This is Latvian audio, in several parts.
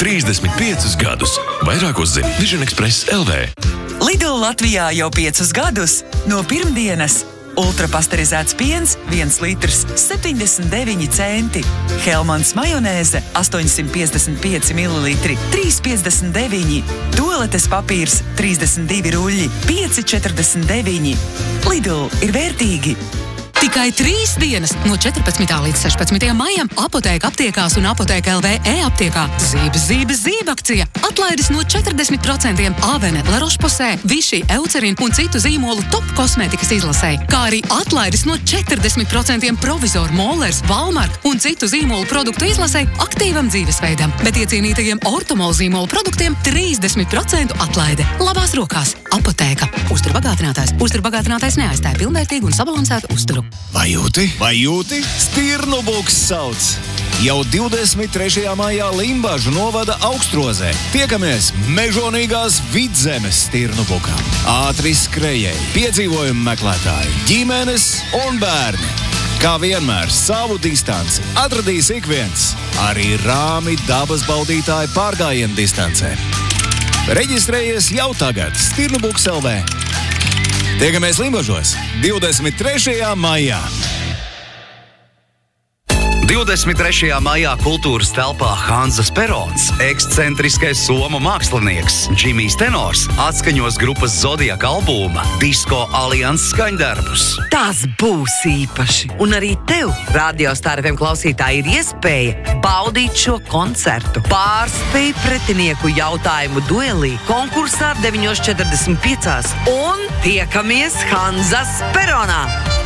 35 gadus. Vairāk uzzini Vision Express LV. Lidl Latvijā jau 5 gadus. No pirmdienas ultrapasterizēts piens 1 litrs 79 centi. Hellmans majonēze 855 mililitri 3,59. Tualetes papīrs 32 ruļļi 5,49. Lidl ir vērtīgi. Tikai 3 dienas no 14. līdz 16. maijam Apotēka aptiekās un Apotēka LV e-aptiekā zībe akcija. Atlaides no 40% Avene, La Roche-Posay, Vichy, Eucerin un citu zīmolu top kosmētikas izlasē. Kā arī atlaides no 40% Provizor, Mollers, Walmart un citu zīmolu produktu izlasē aktīvam dzīvesveidam. Bet iecienītajiem Ortomol zīmolu produktiem 30% atlaide. Labās rokās. Apotēka. Uzturbagātinātājs neaizstāja pilnvērtīgu un sabalansētu uzturu. Vai jūti? Stirnubuks sauc! Jau 23. maijā Limbažu novada Augstrozē. Tiekamies mežonīgās Vidzemes Stirnubukā. Ātri skrejēji, piedzīvojumu meklētāji, ģimenes un bērni. Kā vienmēr savu distanci atradīs ik viens, arī rāmi dabas baudītāji pārgājienu distancē. Reģistrējies jau tagad Stirnubuks LV. Tiekamies Limbažos 23. maijā. 23. maijā kultūras telpā Hanzas Perons, ekscentriskais somu mākslinieks Džimijs Tenors atskaņos grupas Zodiaka albuma Disko Alliance skaņdarbus. Tas būs īpaši. Un arī tev, Radio Star FM klausītāji, ir iespēja baudīt šo koncertu. Pārspēj pretinieku jautājumu duelī konkursā 9:45 un tiekamies Hanzas Peronā.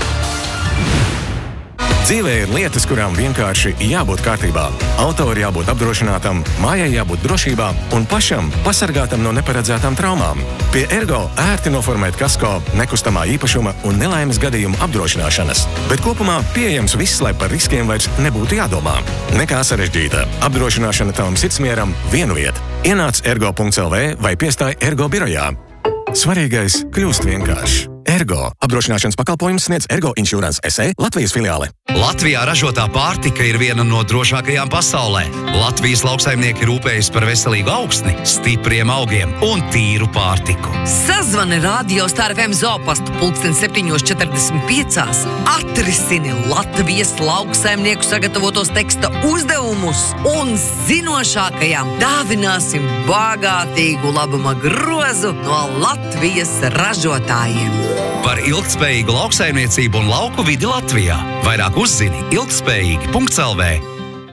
Dzīvē ir lietas, kurām vienkārši jābūt kārtībā. Auto ir jābūt apdrošinātam, mājai jābūt drošībā un pašam pasargātam no neparedzētām traumām. Pie Ergo ērti noformēt kasko, nekustamā īpašuma un nelaimes gadījumu apdrošināšanas. Bet kopumā pieejams viss, lai par riskiem vairs nebūtu jādomā. Nekā sarežģīta. Apdrošināšana tavam sirdsmieram vienu vietu. Ienāc ergo.lv vai piestāj Ergo birojā. Svarīgais kļūst vienkārši. Ergo. Apdrošināšanas pakalpojums sniedz Ergo Insurance SE Latvijas filiāle. Latvijā ražotā pārtika ir viena no drošākajām pasaulē. Latvijas lauksaimnieki rūpējas par veselīgu augsni, stipriem augiem un tīru pārtiku. Sazvani Radio Star FM zoopastu 7:45. Atrisini Latvijas lauksaimnieku sagatavotos teksta uzdevumus un zinošākajām dāvināsim bagātīgu labuma grozu no Latvijas ražotājiem. Par ilgtspējīgu lauksaimniecību un lauku vidi Latvijā. Vairāk uzzini ilgtspējīgi.lv.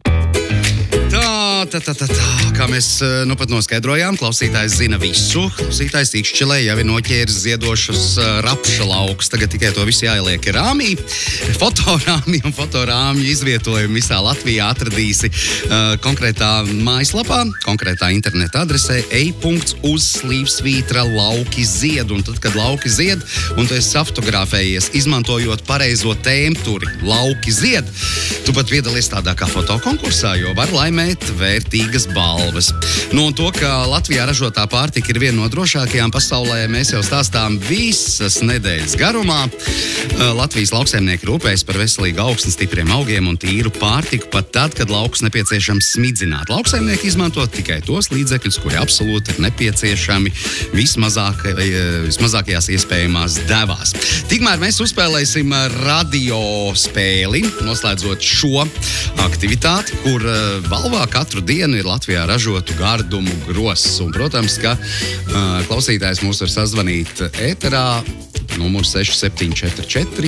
Tā, kā mēs nu pat noskaidrojām, klausītājs zina visu. Klausītājs Ikšķilē jau ir noķēris ziedošus rapša laukus. Tagad tikai to visu jāieliek rāmī. Fotorāmī un fotorāmju izvietojumu visā Latvijā atradīsi konkrētā mājaslapā, konkrētā interneta adresē ej.uz/lauki zied. Un tad, kad lauki zied, un tu esi fotografējies, izmantojot pareizo tēmturi lauki zied, tu pat piedalies tādā kā fotokonkursā, jo var laimēt vērtīgas balvas. Nu, un to, ka Latvijā ražotā pārtika ir viena no drošākajām pasaulē, mēs jau stāstām visas nedēļas garumā. Latvijas lauksaimnieki rūpējas par veselīgu augsni, stipriem augiem un tīru pārtiku pat tad, kad laukus nepieciešams smidzināt. Lauksaimnieki izmanto tikai tos līdzekļus, kuri absolūti ir nepieciešami vismazākajās iespējamās devās. Tikmēr mēs uzspēlēsim radio spēli, noslēdzot šo aktivitāti, kur balvā katru dienu ir Latvijā ražotu gardumu gross. Un, protams, ka klausītājs mūs var sazvanīt ēterā numuru 6744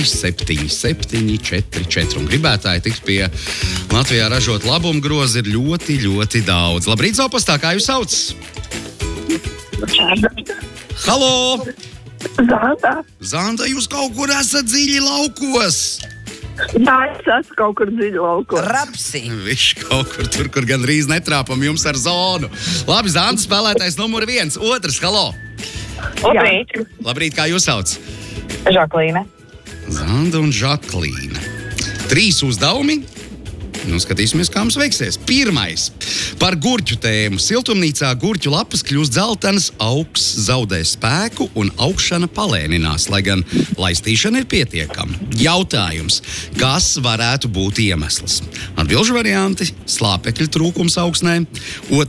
7744. Un gribētāji tikt pie Latvijā ražot labumu grozi ir ļoti, ļoti daudz. Labrīt, Zopastā, kā jūs sauc? Halo! Zanda, jūs kaut kur esat dziļi laukos? Jā, es esmu kaut kur dziļi laukos. Rapsi. Viņš kaut kur tur, kur gandrīz netrāpam jums ar zonu. Labi, Zanda, spēlētājs numur 1. Otrs, halo! Labrīt. Labrīt, kā jūs sauc? Žaklīne. Zanda un Žaklīne. 3 uzdevumi. Nu, skatīsimies, kā mums veiksies. Pirmais. Par gurķu tēmu. Siltumnīcā gurķu lapas kļūst dzeltenas, augs zaudē spēku un augšana palēninās, lai gan laistīšana ir pietiekama. Jautājums. Kas varētu būt iemesls? Atbilžu varianti. Slāpekļu trūkums augsnē.